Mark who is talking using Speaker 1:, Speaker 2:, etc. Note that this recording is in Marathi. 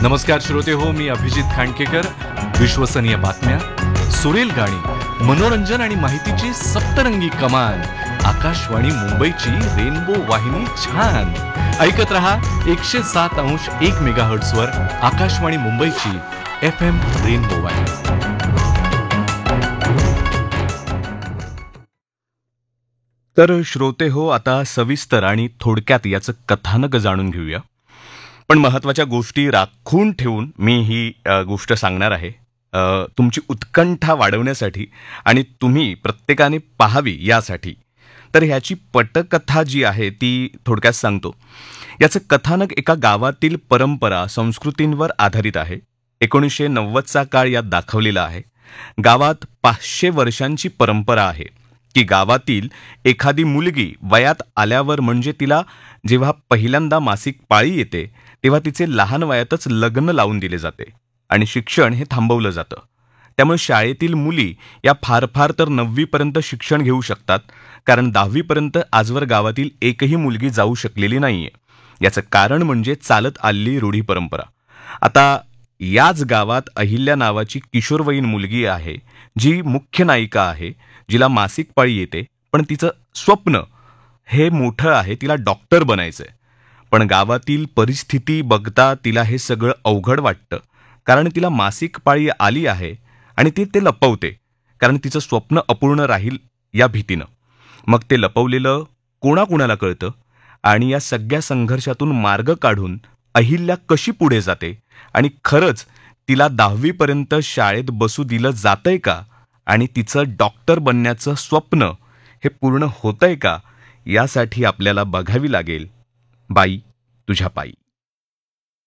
Speaker 1: नमस्कार श्रोते हो, मी अभिजित खांडकेकर. विश्वसनीय बातम्या, सुरेल गाणी, मनोरंजन आणि माहितीची सप्तरंगी कमान. आकाशवाणी मुंबईची रेनबो वाहिनी छान. ऐकत रहा 107.1 मेगाहर्ट्झ वर आकाशवाणी मुंबईची FM रेनबो वाहिनी. तर श्रोते हो, आता सविस्तर आणि थोडक्यात याचं कथानक जाणून घेऊया. पण महत्त्वाच्या गोष्टी राखून ठेवून मी ही गोष्ट सांगणार आहे, तुमची उत्कंठा वाढवण्यासाठी आणि तुम्ही प्रत्येकाने पाहावी यासाठी. तर ह्याची पटकथा जी आहे ती थोडक्यात सांगतो. याचं कथानक एका गावातील परंपरा, संस्कृतींवर आधारित आहे. 1990चा काळ यात दाखवलेला आहे. गावात 500 वर्षांची परंपरा आहे की गावातील एखादी मुलगी वयात आल्यावर, म्हणजे तिला जेव्हा पहिल्यांदा मासिक पाळी येते तेव्हा तिचे लहान वयातच लग्न लावून दिले जाते आणि शिक्षण हे थांबवलं जातं. त्यामुळे शाळेतील मुली या फार फार तर 9वी पर्यंत शिक्षण घेऊ शकतात, कारण 10वी पर्यंत आजवर गावातील एकही मुलगी जाऊ शकलेली नाहीये. याचं कारण म्हणजे चालत आलेली रूढी परंपरा. आता याच गावात अहिल्या नावाची किशोरवयीन मुलगी आहे, जी मुख्य नायिका आहे, जिला मासिक पाळी येते. पण तिचं स्वप्न हे मोठं आहे, तिला डॉक्टर बनायचंय. पण गावातील परिस्थिती बघता तिला हे सगळं अवघड वाटतं, कारण तिला मासिक पाळी आली आहे आणि ती ते लपवते, कारण तिचं स्वप्न अपूर्ण राहील या भीतीनं. मग ते लपवलेलं कोणाकोणाला कळतं आणि या सगळ्या संघर्षातून मार्ग काढून अहिल्या कशी पुढे जाते आणि खरंच तिला 10वी पर्यंत शाळेत बसू दिलं जातंय का आणि तिचं डॉक्टर बनण्याचं स्वप्न हे पूर्ण होतंय का, यासाठी आपल्याला बघावी लागेल बाई तुझ्या पायी.